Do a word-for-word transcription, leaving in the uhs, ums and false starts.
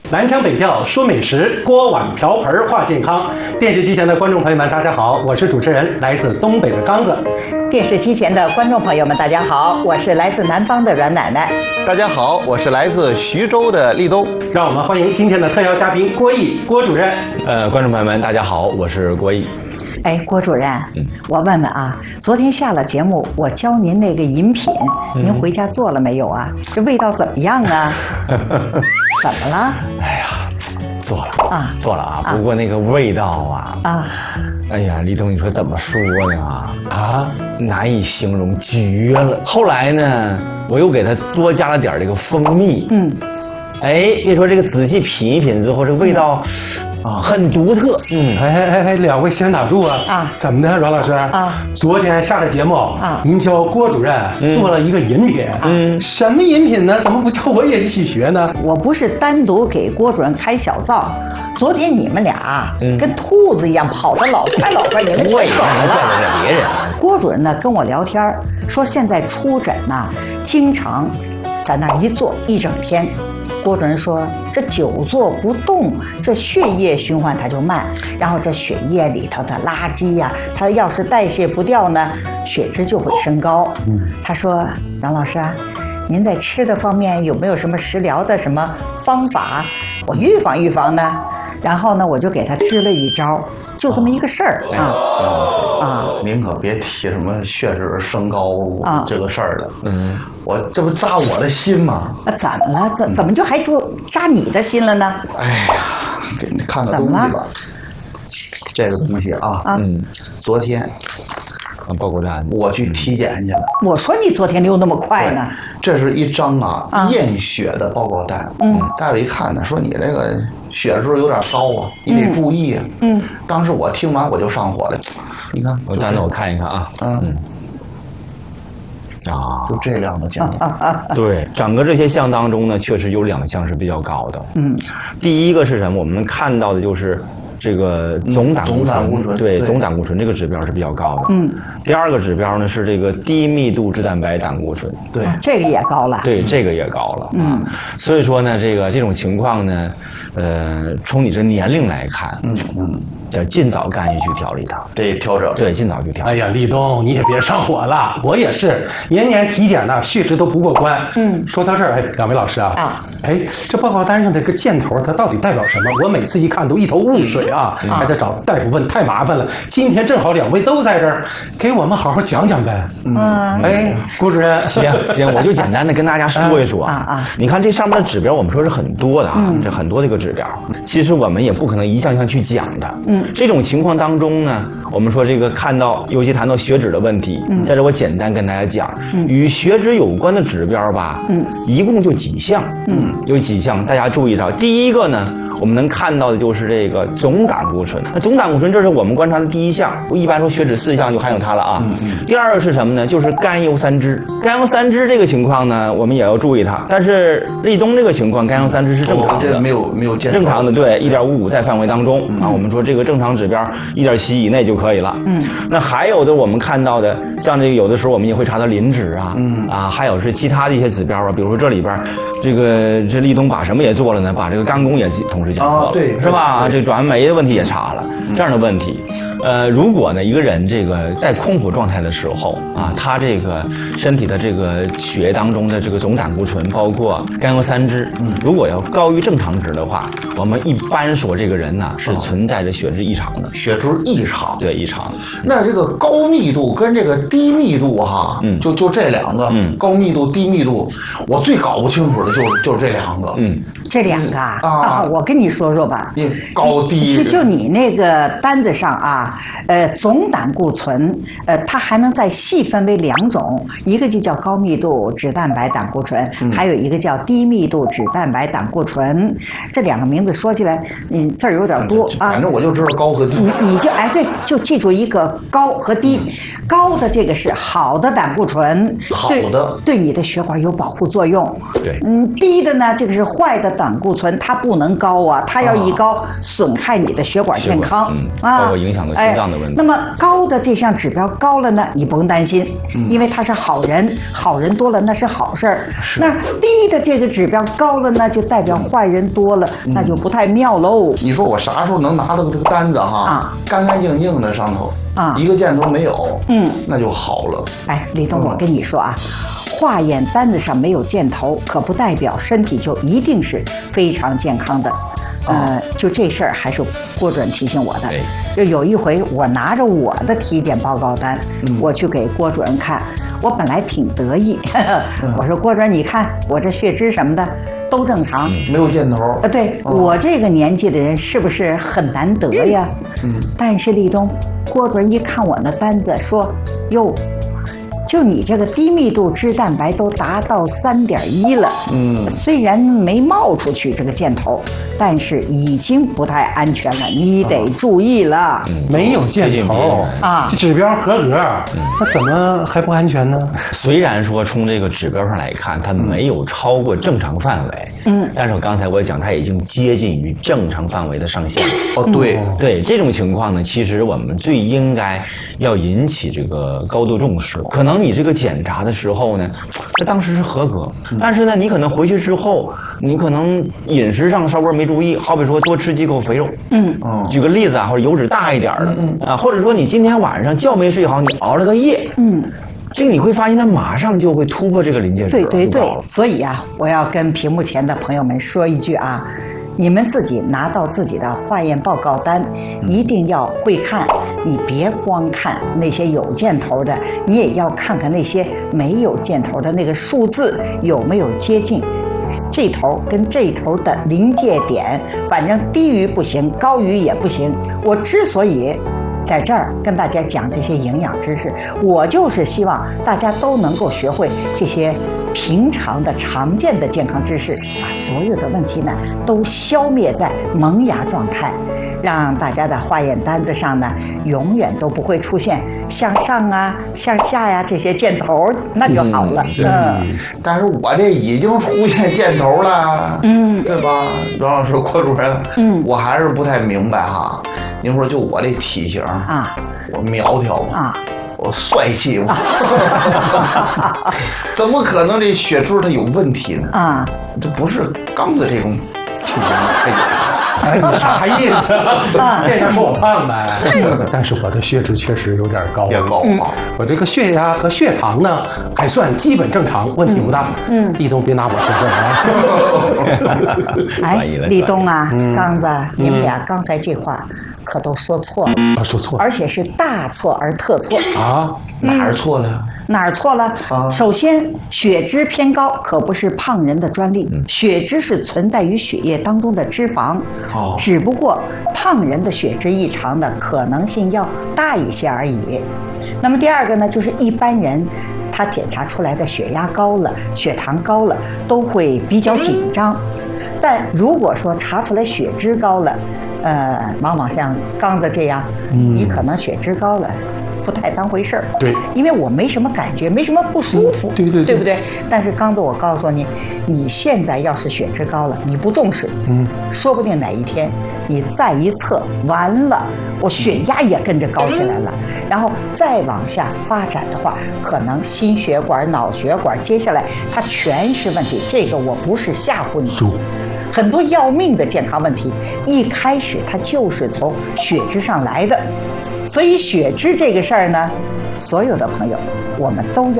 南腔北调说美食，锅碗瓢盆话健康。电视机前的观众朋友们，大家好，我是主持人，来自东北的刚子。 电视机前的观众朋友们，大家好，我是来自南方的阮奶奶。 大家好，我是来自徐州的立冬。 让我们欢迎今天的特邀嘉宾郭毅郭主任。 呃，观众朋友们，大家好，我是郭毅。 哎，郭主任，嗯，我问问啊，昨天下了节目，我教您那个饮品，嗯、您回家做了没有啊？这味道怎么样啊？怎么了？ 哎呀，做了啊， 做了啊。不过那个味道啊， 啊， 哎呀，立冬，你说怎么说呀？啊，难以形容，绝了。后来呢，我又给它多加了点这个蜂蜜， 嗯， 哎，别说这个仔细品一品之后，这味道。嗯啊，很独特。 嗯，哎哎哎，两位先打住啊！ 啊， 怎么的，阮老师？ 啊， 昨天下了节目啊， 您教郭主任做了一个饮品。 嗯， 什么饮品呢？怎么不叫我也一起学呢？ 我不是单独给郭主任开小灶，昨天你们俩跟兔子一样跑得老快老快，你们全走了。 别人。 郭主任呢跟我聊天说，现在出诊呐，经常在那一坐一整天。郭主任说，这久坐不动，这血液循环它就慢，然后这血液里头的垃圾呀、啊，它要是代谢不掉呢，血脂就会升高。嗯，他说，阮老师啊，您在吃的方面有没有什么食疗的什么方法，我预防预防呢？然后呢，我就给他支了一招，就这么一个事儿啊。 啊，您可别提什么血脂升高这个事儿了。 嗯， 我这不扎我的心吗？ 啊，怎么了？怎怎么就还就扎你的心了呢？ 哎呀，给你看个东西吧。这个东西啊， 嗯， 昨天啊，报告单， 我去体检去了。 我说你昨天溜那么快呢？ 这是一张啊啊验血的报告单。 嗯， 大夫一看呢，说你这个血脂有点高啊，你得注意啊。 嗯， 当时我听完我就上火了。你看， 我单子我看一看啊。 嗯。 嗯啊， 就这两个奖。 啊啊啊！ 对，整个这些项当中呢，确实有两项是比较高的。 嗯， 第一个是什么？我们看到的就是这个总胆固醇， 总胆固醇对， 对总胆固醇这个指标是比较高的。 嗯， 第二个指标呢是这个低密度脂蛋白胆固醇， 对， 这个也高了。 对，这个也高了。 嗯， 所以说呢，这个这种情况呢，呃，从你这年龄来看， 嗯嗯， 要尽早干预去调理它。 得调整。 对，尽早去调理。 哎呀，立冬，你也别上火了，我也是年年体检呢，血脂都不过关。 嗯， 说到这儿，哎，两位老师啊， 啊， 哎，这报告单上这个箭头，它到底代表什么？我每次一看都一头雾水啊，还得找大夫问，太麻烦了。今天正好两位都在这儿，给我们好好讲讲呗。 嗯， 哎，郭主任， 行行，我就简单的跟大家说一说啊啊， 你看这上面的指标，我们说是很多的啊， 嗯这很多这个指标，其实我们也不可能一项项去讲的。 嗯， 这种情况当中呢，我们说这个看到，尤其谈到血脂的问题， 嗯， 在这我简单跟大家讲， 嗯， 与血脂有关的指标吧， 嗯， 一共就几项， 嗯， 有几项，大家注意到，第一个呢。我们能看到的就是这个总胆固醇。那总胆固醇，这是我们观察的第一项。一般说血脂四项就含有它了啊。 嗯嗯、 第二个是什么呢？就是甘油三酯。甘油三酯这个情况呢，我们也要注意它。但是立冬这个情况，甘油三酯是正常的， 哦、没有没有见正常的，对，一点五五在范围当中、嗯、啊。我们说这个正常指标一点七以内就可以了。 嗯。 那还有的我们看到的，像这个有的时候我们也会查到磷脂啊， 嗯啊，还有是其他的一些指标啊，比如说这里边这个这立冬把什么也做了呢？把这个肝功也同时检测了。 啊，对。 是吧？这转酶的问题也查了，这样的问题，呃，如果呢一个人这个在空腹状态的时候啊，他这个身体的这个血液当中的这个总胆固醇，包括甘油三酯，如果要高于正常值的话，我们一般说这个人呢是存在着血脂异常的， 血脂异常， 对，异常。 那这个高密度跟这个低密度哈，嗯，就就这两个，嗯，高密度、低密度，我最搞不清楚的就就是这两个， 嗯， 这两个啊， 啊我跟你说说吧。 高低就就你那个单子上啊，呃，总胆固醇，呃，它还能再细分为两种，一个就叫高密度脂蛋白胆固醇，嗯、还有一个叫低密度脂蛋白胆固醇。这两个名字说起来，你字儿有点多啊。 反正我就知道高和低。 你你就哎对，就记住一个高和低。嗯、高的这个是好的胆固醇， 好的对，对你的血管有保护作用。 对， 嗯，低的呢，这个是坏的胆固醇，它不能高后啊，它要一高，损害你的血管健康嗯、 啊， 包括影响到心脏的问题。 哎、那么高的这项指标高了呢，你不用担心，嗯、因为他是好人，好人多了那是好事儿。那低的这个指标高了呢，就代表坏人多了，嗯、那就不太妙喽。 你说我啥时候能拿到这个单子哈？啊，干干净净的上头啊，一个箭头没有，嗯，那就好了。 哎，李东，我跟你说啊。嗯化验单子上没有箭头，可不代表身体就一定是非常健康的。呃，就这事儿还是郭主任提醒我的。就有一回，我拿着我的体检报告单，嗯、我去给郭主任看，我本来挺得意，呵呵嗯、我说郭主任，你看我这血脂什么的都正常， 嗯、没有箭头。 啊，对、哦、我这个年纪的人是不是很难得呀？嗯。但是立冬，郭主任一看我那单子，说：“哟。”就你这个低密度脂蛋白都达到三点一了，嗯，虽然没冒出去这个箭头，但是已经不太安全了，你得注意了。 嗯、没有箭头啊，这指标合格，嗯、那怎么还不安全呢？ 虽然说从这个指标上来看，它没有超过正常范围，嗯，但是刚才我讲，它已经接近于正常范围的上限。 哦，对， 对，这种情况呢，其实我们最应该要引起这个高度重视，可能。你这个检查的时候呢，它当时是合格，但是呢，你可能回去之后，你可能饮食上稍微没注意，好比说多吃几口肥肉，嗯，举个例子啊，或者油脂大一点的，嗯啊，或者说你今天晚上觉没睡好，你熬了个夜，嗯，这个你会发现它马上就会突破这个临界值。 对对对，所以啊，我要跟屏幕前的朋友们说一句啊。你们自己拿到自己的化验报告单，一定要会看，你别光看那些有箭头的，你也要看看那些没有箭头的那个数字有没有接近这头跟这头的临界点，反正低于不行，高于也不行。我之所以在这儿跟大家讲这些营养知识，我就是希望大家都能够学会这些平常的常见的健康知识，把所有的问题呢都消灭在萌芽状态，让大家的化验单子上呢永远都不会出现向上啊、向下呀、啊、这些箭头，那就好了。嗯， 嗯但是我这已经出现箭头了，嗯，对吧？阮老师、郭主任，嗯，我还是不太明白哈。您说就我这体型啊，我苗条啊，我帅气吗？怎么可能这血脂它有问题呢？啊，这不是刚子这种体型才有。 哎，你啥意思？别想说我胖呗。但是我的血脂确实有点高， 也高啊。 我这个血压和血糖呢还算基本正常，问题不大。嗯，立冬别拿我说事啊。 哎，立冬啊，刚子，你们俩刚才这话可都说错了， 啊，说错了， 而且是大错而特错啊！哪儿错了呀？ 哪儿错了？啊！首先，血脂偏高可不是胖人的专利，血脂是存在于血液当中的脂肪，哦，只不过胖人的血脂异常的可能性要大一些而已。那么第二个呢，就是一般人他检查出来的血压高了、血糖高了，都会比较紧张。但如果说查出来血脂高了，呃，往往像刚子这样，嗯、你可能血脂高了，不太当回事儿。 对， 因为我没什么感觉，没什么不舒服， 嗯、对对对， 对不对？但是刚子，我告诉你，你现在要是血脂高了，你不重视，嗯，说不定哪一天你再一测，完了，我血压也跟着高起来了，然后再往下发展的话，可能心血管、脑血管，接下来它全是问题。这个我不是吓唬你。很多要命的健康问题，一开始它就是从血脂上来的，所以血脂这个事儿呢，所有的朋友我们都要